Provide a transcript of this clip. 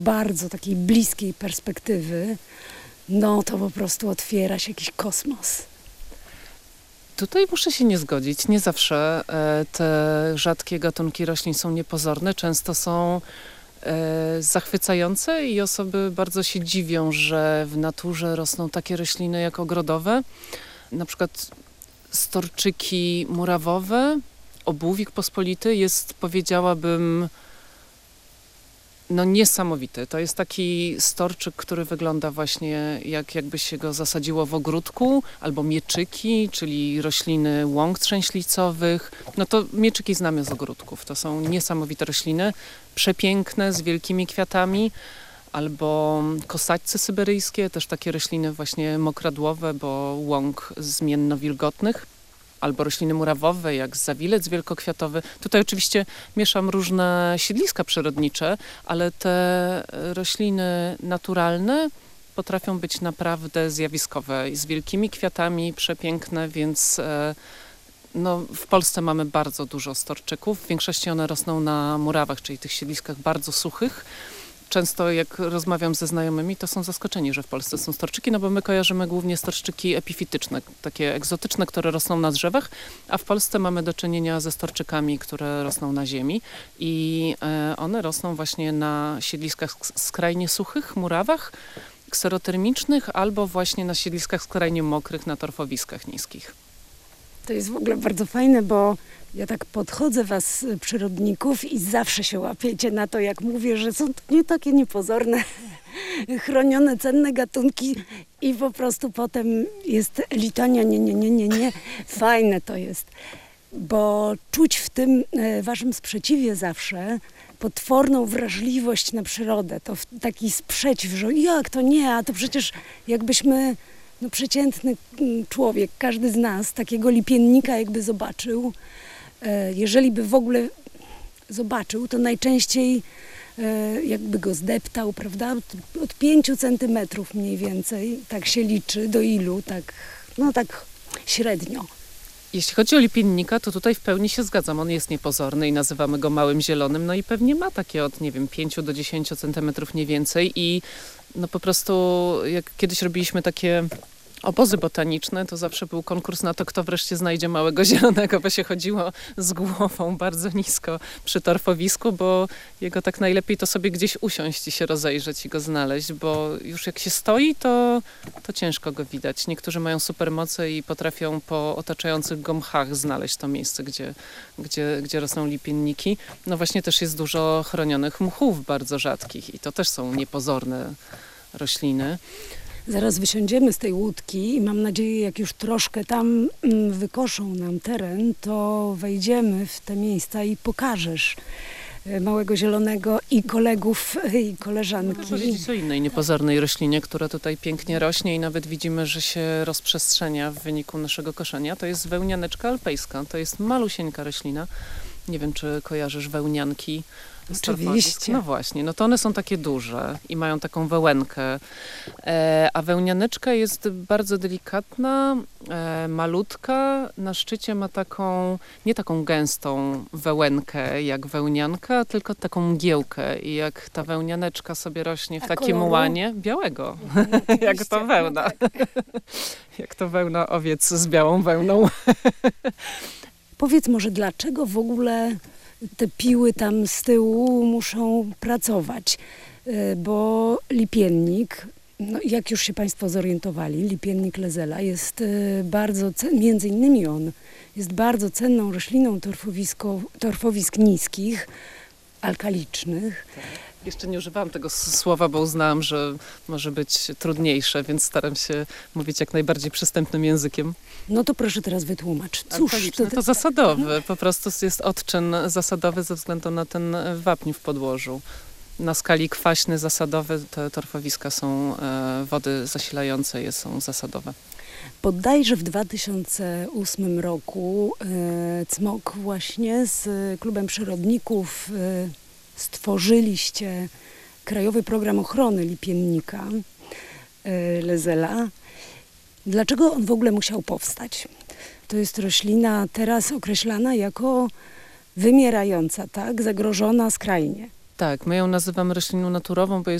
bardzo takiej bliskiej perspektywy, no to po prostu otwiera się jakiś kosmos. Tutaj muszę się nie zgodzić. Nie zawsze te rzadkie gatunki roślin są niepozorne. Często są zachwycające i osoby bardzo się dziwią, że w naturze rosną takie rośliny jak ogrodowe. Na przykład storczyki murawowe, obuwik pospolity jest, powiedziałabym, no niesamowity. To jest taki storczyk, który wygląda właśnie jakby się go zasadziło w ogródku, albo mieczyki, czyli rośliny łąk trzęślicowych. No to mieczyki znamy z ogródków. To są niesamowite rośliny, przepiękne, z wielkimi kwiatami. Albo kosaćce syberyjskie, też takie rośliny właśnie mokradłowe, bo łąk zmienno-wilgotnych. Albo rośliny murawowe, jak zawilec wielkokwiatowy. Tutaj oczywiście mieszam różne siedliska przyrodnicze, ale te rośliny naturalne potrafią być naprawdę zjawiskowe. Z wielkimi kwiatami, przepiękne, więc no, w Polsce mamy bardzo dużo storczyków. W większości one rosną na murawach, czyli tych siedliskach bardzo suchych. Często jak rozmawiam ze znajomymi, to są zaskoczeni, że w Polsce są storczyki, no bo my kojarzymy głównie storczyki epifityczne, takie egzotyczne, które rosną na drzewach, a w Polsce mamy do czynienia ze storczykami, które rosną na ziemi i one rosną właśnie na siedliskach skrajnie suchych, murawach, kserotermicznych albo właśnie na siedliskach skrajnie mokrych, na torfowiskach niskich. To jest w ogóle bardzo fajne, bo ja tak podchodzę was, przyrodników, i zawsze się łapiecie na to, jak mówię, że są to nie takie niepozorne, chronione, cenne gatunki i po prostu potem jest litania, nie. Fajne to jest, bo czuć w tym waszym sprzeciwie zawsze potworną wrażliwość na przyrodę. To taki sprzeciw, że jak to nie, a to przecież jakbyśmy... No przeciętny człowiek, każdy z nas takiego lipiennika jakby zobaczył, jeżeli by w ogóle zobaczył, to najczęściej jakby go zdeptał, prawda? Od 5 centymetrów mniej więcej, tak się liczy, do ilu, tak, no tak średnio. Jeśli chodzi o lipiennika, to tutaj w pełni się zgadzam. On jest niepozorny i nazywamy go małym zielonym, no i pewnie ma takie od, nie wiem, 5 do 10 centymetrów nie więcej i no po prostu jak kiedyś robiliśmy takie obozy botaniczne, to zawsze był konkurs na to, kto wreszcie znajdzie małego zielonego, bo się chodziło z głową bardzo nisko przy torfowisku, bo jego tak najlepiej to sobie gdzieś usiąść i się rozejrzeć i go znaleźć, bo już jak się stoi, to ciężko go widać. Niektórzy mają supermoce i potrafią po otaczających go mchach znaleźć to miejsce, gdzie rosną lipienniki. No właśnie też jest dużo chronionych mchów bardzo rzadkich i to też są niepozorne rośliny. Zaraz wysiądziemy z tej łódki i mam nadzieję, jak już troszkę tam wykoszą nam teren, to wejdziemy w te miejsca i pokażesz małego zielonego i kolegów, i koleżanki. Mogę powiedzieć o innej niepozornej roślinie, która tutaj pięknie rośnie i nawet widzimy, że się rozprzestrzenia w wyniku naszego koszenia. To jest wełnianeczka alpejska. To jest malusieńka roślina. Nie wiem, czy kojarzysz wełnianki. Oczywiście. No właśnie, no to one są takie duże i mają taką wełenkę, a wełnianeczka jest bardzo delikatna, malutka, na szczycie ma taką, nie taką gęstą wełenkę jak wełnianka, tylko taką mgiełkę i jak ta wełnianeczka sobie rośnie w takim łanie białego, jak to wełna, no tak. Jak to wełna owiec z białą wełną. Powiedz może, dlaczego w ogóle te piły tam z tyłu muszą pracować, bo lipiennik, no jak już się Państwo zorientowali, lipiennik Lezela jest bardzo, między innymi on jest bardzo cenną rośliną torfowisk niskich, alkalicznych. Tak. Jeszcze nie używałam tego słowa, bo uznałam, że może być trudniejsze, więc staram się mówić jak najbardziej przystępnym językiem. No to proszę teraz wytłumacz. Cóż, to zasadowy, po prostu jest odczyn zasadowy ze względu na ten wapń w podłożu. Na skali kwaśny, zasadowy te torfowiska są, wody zasilające je są zasadowe. Bodajże w 2008 roku CMOK właśnie z Klubem Przyrodników stworzyliście Krajowy Program Ochrony Lipiennika Lezela. Dlaczego on w ogóle musiał powstać? To jest roślina teraz określana jako wymierająca, tak? Zagrożona skrajnie. Tak, my ją nazywamy rośliną naturową, bo jest